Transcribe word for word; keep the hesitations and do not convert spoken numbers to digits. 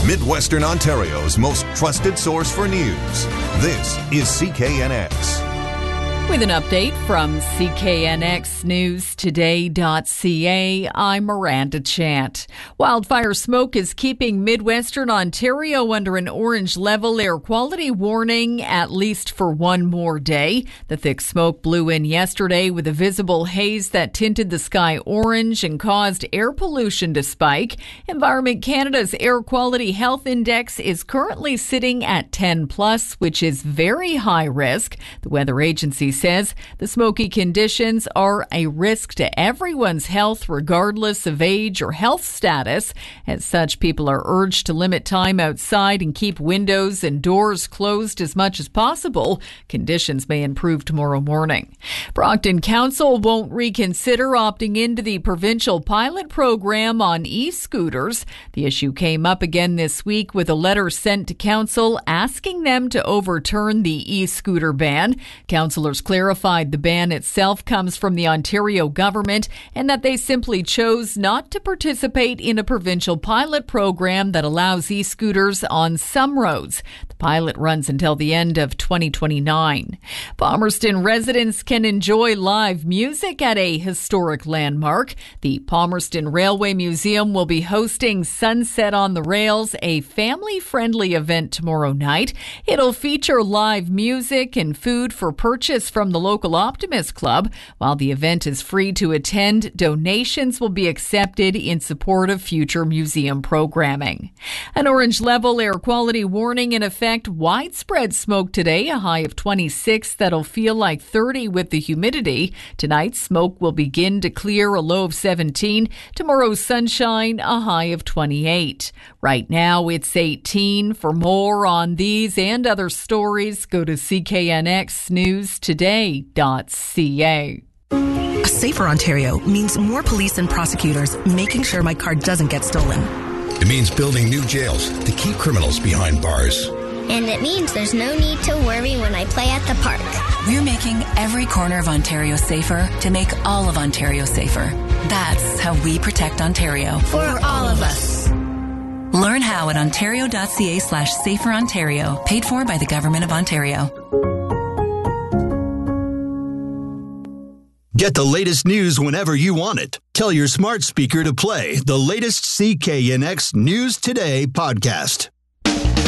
Midwestern Ontario's most trusted source for news. This is C K N X. With an update from C K N X News Today dot C A, I'm Miranda Chant. Wildfire smoke is keeping Midwestern Ontario under an orange level air quality warning, at least for one more day. The thick smoke blew in yesterday with a visible haze that tinted the sky orange and caused air pollution to spike. Environment Canada's Air Quality Health Index is currently sitting at ten plus, which is very high risk. The weather agency says the smoky conditions are a risk to everyone's health, regardless of age or health status. As such, people are urged to limit time outside and keep windows and doors closed as much as possible. Conditions may improve tomorrow morning. Brockton Council won't reconsider opting into the provincial pilot program on e-scooters. The issue came up again this week with a letter sent to Council asking them to overturn the e-scooter ban. Councillors clarified the ban itself comes from the Ontario government and that they simply chose not to participate in a provincial pilot program that allows e-scooters on some roads. The pilot runs until the end of twenty twenty-nine. Palmerston residents can enjoy live music at a historic landmark. The Palmerston Railway Museum will be hosting Sunset on the Rails, a family-friendly event tomorrow night. It'll feature live music and food for purchase from the local Optimist Club. While the event is free to attend, donations will be accepted in support of future museum programming. An orange level air quality warning in effect. Widespread smoke today, a high of twenty-six that'll feel like thirty with the humidity. Tonight, smoke will begin to clear, a low of seventeen. Tomorrow, sunshine, a high of twenty-eight. Right now, it's eighteen. For more on these and other stories, go to C K N X News Today dot C A. A safer Ontario means more police and prosecutors making sure my car doesn't get stolen. It means building new jails to keep criminals behind bars. And it means there's no need to worry when I play at the park. We're making every corner of Ontario safer to make all of Ontario safer. That's how we protect Ontario. For all of us. Learn how at ontario dot C A slash safer Ontario. Paid for by the Government of Ontario. Get the latest news whenever you want it. Tell your smart speaker to play the latest C K N X News Today podcast.